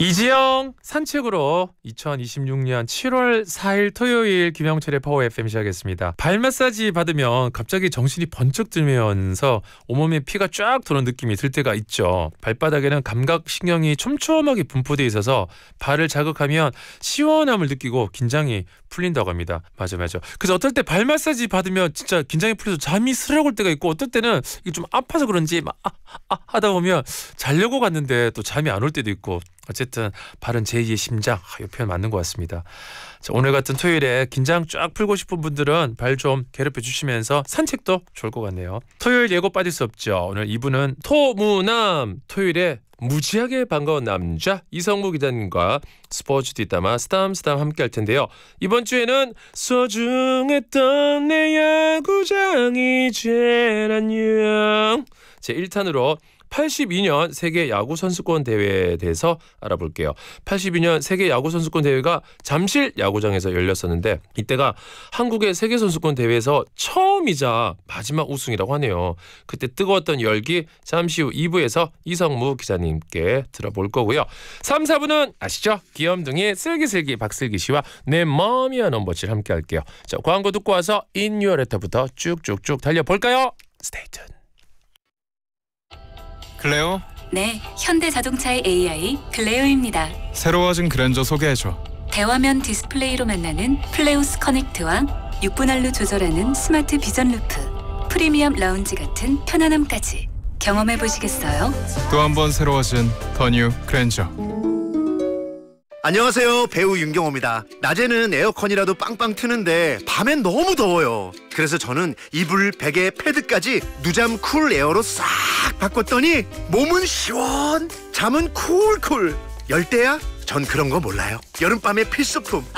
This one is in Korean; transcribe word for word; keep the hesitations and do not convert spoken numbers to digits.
이지영 산책으로 이천이십육 년 칠월 사일 토요일 김영철의 파워 에프엠 시작했습니다. 발 마사지 받으면 갑자기 정신이 번쩍 들면서 온몸에 피가 쫙 도는 느낌이 들 때가 있죠. 발바닥에는 감각신경이 촘촘하게 분포되어 있어서 발을 자극하면 시원함을 느끼고 긴장이 풀린다고 합니다. 맞아 맞아. 그래서 어떨 때 발 마사지 받으면 진짜 긴장이 풀려서 잠이 스르륵 올 때가 있고, 어떨 때는 이게 좀 아파서 그런지 막 아, 아, 하다 보면 자려고 갔는데 또 잠이 안 올 때도 있고, 어쨌든 발은 제이의 심장, 이 표현 맞는 것 같습니다. 자, 오늘 같은 토요일에 긴장 쫙 풀고 싶은 분들은 발 좀 괴롭혀 주시면서 산책도 좋을 것 같네요. 토요일 예고 빠질 수 없죠. 오늘 이 부는 토무남, 토요일에 무지하게 반가운 남자 이성무 기자님과 스포츠 뒷담화 스담스담 함께 할 텐데요. 이번 주에는 소중했던 내 야구장이 이젠 안녕 제일 탄으로 팔십이 년 세계 야구 선수권 대회에 대해서 알아볼게요. 팔십이 년 세계 야구 선수권 대회가 잠실 야구장에서 열렸었는데, 이때가 한국의 세계 선수권 대회에서 처음이자 마지막 우승이라고 하네요. 그때 뜨거웠던 열기 잠시 후 이 부에서 이성무 기자님께 들어볼 거고요. 삼, 사 부는 아시죠? 귀염둥이 슬기슬기 박슬기 씨와 내 맘이야 넘버칠 함께 할게요. 자, 광고 듣고 와서 인유어레터부터 쭉쭉쭉 달려볼까요? 스테이 tuned. 클레오? 네, 현대자동차의 에이아이 클레오입니다. 새로워진 그랜저 소개해줘. 대화면 디스플레이로 만나는 플레오스 커넥트와 육 분할로 조절하는 스마트 비전 루프, 프리미엄 라운지 같은 편안함까지 경험해보시겠어요? 또 한 번 새로워진 더 뉴 그랜저. 안녕하세요, 배우 윤경호입니다. 낮에는 에어컨이라도 빵빵 트는데 밤엔 너무 더워요. 그래서 저는 이불, 베개, 패드까지 누잠 쿨 에어로 싹 바꿨더니 몸은 시원, 잠은 쿨쿨. 열대야? 전 그런 거 몰라요. 여름밤의 필수품